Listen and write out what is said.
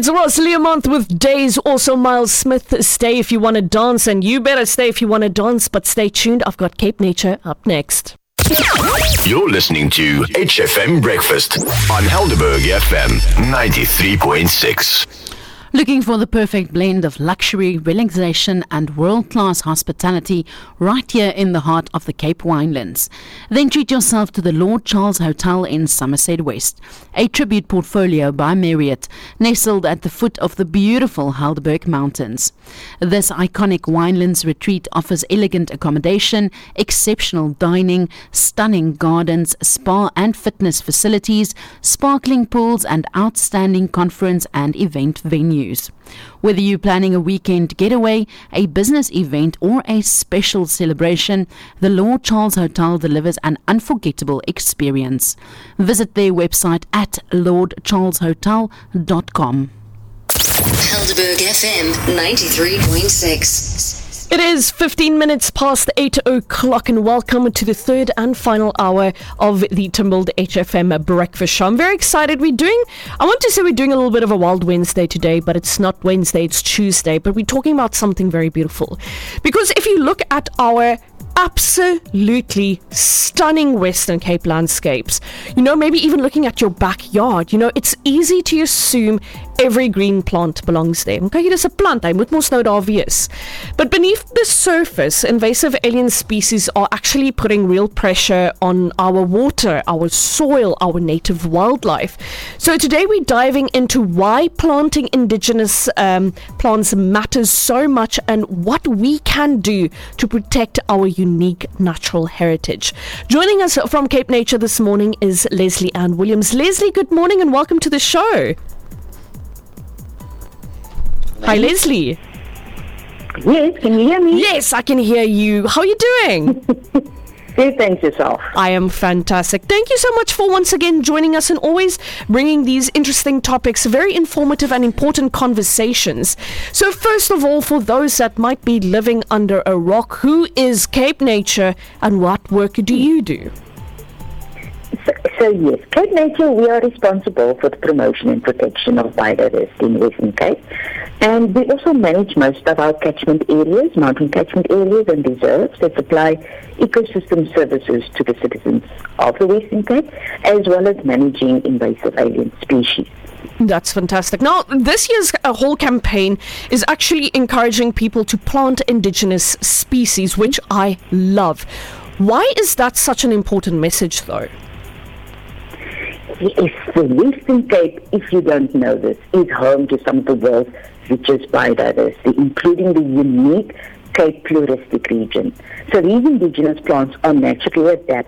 It's Ross Learmonth with Days, also Miles Smith. Stay if you want to dance, and you better stay if you want to dance, but stay tuned. I've got Cape Nature up next. You're listening to HFM Breakfast on Helderberg FM 93.6. Looking for the perfect blend of luxury, relaxation and world-class hospitality right here in the heart of the Cape Winelands? Then treat yourself to the Lord Charles Hotel in Somerset West, a tribute portfolio by Marriott, nestled at the foot of the beautiful Helderberg Mountains. This iconic Winelands retreat offers elegant accommodation, exceptional dining, stunning gardens, spa and fitness facilities, sparkling pools and outstanding conference and event venues. Whether you're planning a weekend getaway, a business event or a special celebration, the Lord Charles Hotel delivers an unforgettable experience. Visit their website at lordcharleshotel.com. Helderberg FM 93.6. It is 15 minutes past 8 o'clock, and welcome to the third and final hour of the Timbled HFM Breakfast Show. I'm very excited. I want to say we're doing a little bit of a wild Wednesday today, but it's not Wednesday, it's Tuesday. But we're talking about something very beautiful. Because if you look at our absolutely stunning Western Cape landscapes, maybe even looking at your backyard, it's easy to assume every green plant belongs there. Okay, hier is 'n plant, hy moet mos nou daar wees. But beneath the surface, invasive alien species are actually putting real pressure on our water, our soil, our native wildlife. So today we're diving into why planting indigenous plants matters so much and what we can do to protect our unique natural heritage. Joining us from Cape Nature this morning is Leslie Ann Williams. Leslie, good morning and welcome to the show. Hi, Leslie. Yes, can you hear me? Yes, I can hear you. How are you doing? Good, thanks yourself. I am fantastic. Thank you so much for once again joining us and always bringing these interesting topics, very informative and important conversations. So first of all, for those that might be living under a rock, who is Cape Nature and what work do you do? So yes, Cape Nature, we are responsible for the promotion and protection of biodiversity in Western Cape. And we also manage most of our catchment areas, mountain catchment areas and reserves that supply ecosystem services to the citizens of the Western Cape, as well as managing invasive alien species. That's fantastic. Now, this year's whole campaign is actually encouraging people to plant indigenous species, which I love. Why is that such an important message, though? Yes, the Western Cape, if you don't know this, is home to some of the world's richest biodiversity, including the unique Cape Floristic region. So these indigenous plants are naturally adapted